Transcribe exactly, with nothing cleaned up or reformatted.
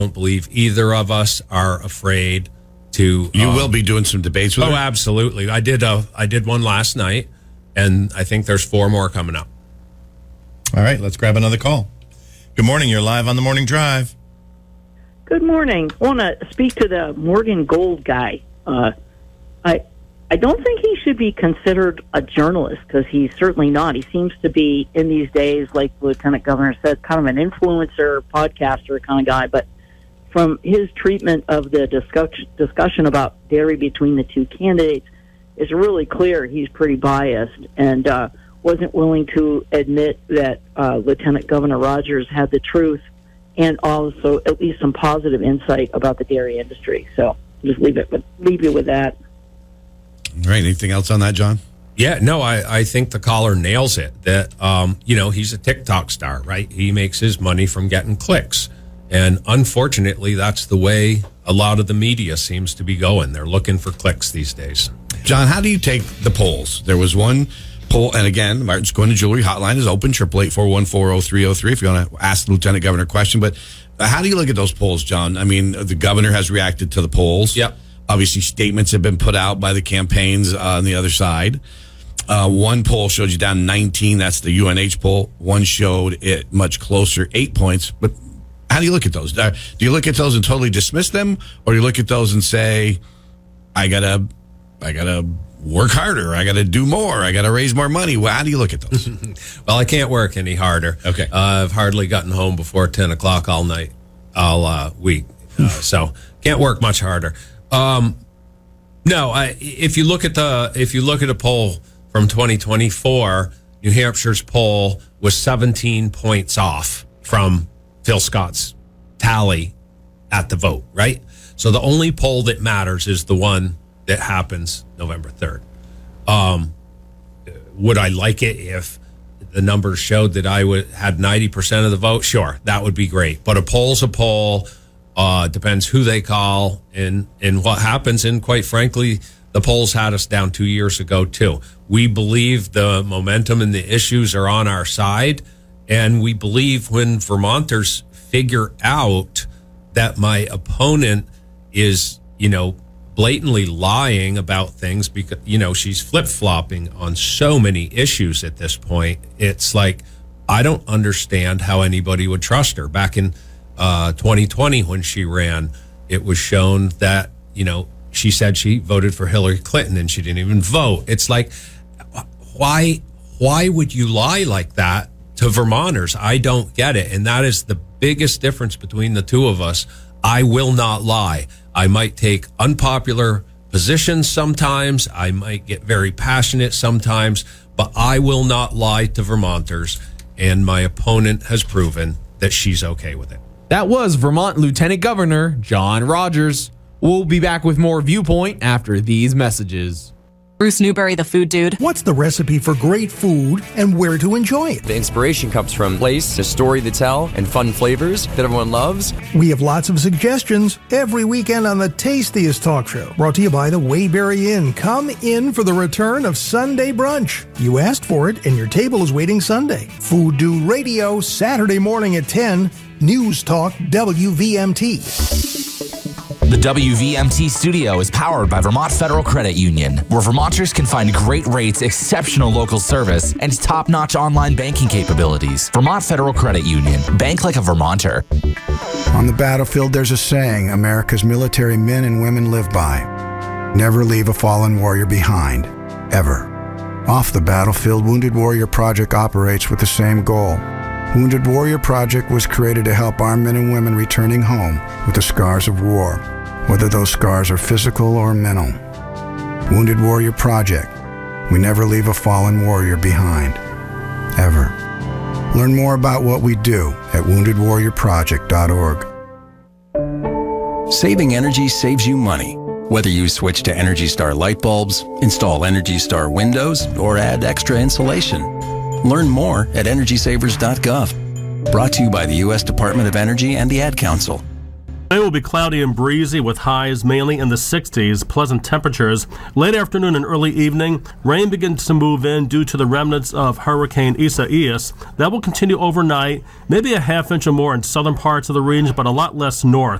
don't believe either of us are afraid to. You um, will be doing some debates with Oh, her? absolutely. I did. A, I did one last night, and I think there's four more coming up. All right, let's grab another call. Good morning. You're live on the Morning Drive. Good morning. I want to speak to the Morgan Gold guy. Uh, I I don't think he should be considered a journalist because he's certainly not. He seems to be, in these days, like Lieutenant Governor said, kind of an influencer, podcaster kind of guy. But from his treatment of the discuss, discussion about dairy between the two candidates, it's really clear he's pretty biased and uh, wasn't willing to admit that uh, Lieutenant Governor Rogers had the truth and also at least some positive insight about the dairy industry. So just leave it with, leave you with that. All right. Anything else on that, John? Yeah, no, I, I think the caller nails it. That, um, you know, he's a TikTok star, right? He makes his money from getting clicks. And unfortunately, that's the way a lot of the media seems to be going. They're looking for clicks these days. John, how do you take the polls? There was one poll, and again, Martin's Quinn Jewelry Hotline is open, eight eight four one four zero three zero three if you want to ask the Lieutenant Governor a question. But how do you look at those polls, John? I mean, the governor has reacted to the polls. Yep. Obviously, statements have been put out by the campaigns uh, on the other side. Uh, one poll showed you down nineteen. That's the U N H poll. One showed it much closer, eight points. But how do you look at those? Uh, do you look at those and totally dismiss them? Or do you look at those and say, I got to I gotta work harder. I got to do more. I got to raise more money? Well, how do you look at those? Well, I can't work any harder. Okay. Uh, I've hardly gotten home before ten o'clock all night, all uh, week. Uh, so can't work much harder. Um, no, I, if you look at the if you look at a poll from twenty twenty-four, New Hampshire's poll was seventeen points off from Phil Scott's tally at the vote, right? So the only poll that matters is the one that happens November third. Um, would I like it if the numbers showed that I would had ninety percent of the vote? Sure, that would be great. But a poll's a poll. Uh, depends who they call and, and what happens. And quite frankly, the polls had us down two years ago, too. We believe the momentum and the issues are on our side. And we believe when Vermonters figure out that my opponent is, you know, blatantly lying about things because, you know, she's flip-flopping on so many issues at this point. It's like, I don't understand how anybody would trust her. Back in uh, twenty twenty, when she ran, it was shown that, you know, she said she voted for Hillary Clinton and she didn't even vote. It's like, why, why would you lie like that to Vermonters? I don't get it. And that is the biggest difference between the two of us. I will not lie. I might take unpopular positions sometimes. I might get very passionate sometimes, but I will not lie to Vermonters. And my opponent has proven that she's okay with it. That was Vermont Lieutenant Governor John Rogers. We'll be back with more Viewpoint after these messages. Bruce Newberry, the food dude. What's the recipe for great food and where to enjoy it? The inspiration comes from place, a story to tell, and fun flavors that everyone loves. We have lots of suggestions every weekend on the Tastiest Talk Show, brought to you by the Waybury Inn. Come in for the return of Sunday Brunch. You asked for it, and your table is waiting Sunday. Food Dude Radio, Saturday morning at ten. News Talk W V M T. The W V M T studio is powered by Vermont Federal Credit Union, where Vermonters can find great rates, exceptional local service, and top-notch online banking capabilities. Vermont Federal Credit Union. Bank like a Vermonter. On the battlefield, there's a saying America's military men and women live by. Never leave a fallen warrior behind. Ever. Off the battlefield, Wounded Warrior Project operates with the same goal. Wounded Warrior Project was created to help our men and women returning home with the scars of war, whether those scars are physical or mental. Wounded Warrior Project. We never leave a fallen warrior behind. Ever. Learn more about what we do at wounded warrior project dot org. Saving energy saves you money. Whether you switch to Energy Star light bulbs, install Energy Star windows, or add extra insulation. Learn more at energy savers dot gov. Brought to you by the U S Department of Energy and the Ad Council. It will be cloudy and breezy with highs mainly in the sixties, pleasant temperatures. Late afternoon and early evening, rain begins to move in due to the remnants of Hurricane Isaias. That will continue overnight, maybe a half inch or more in southern parts of the region, but a lot less north.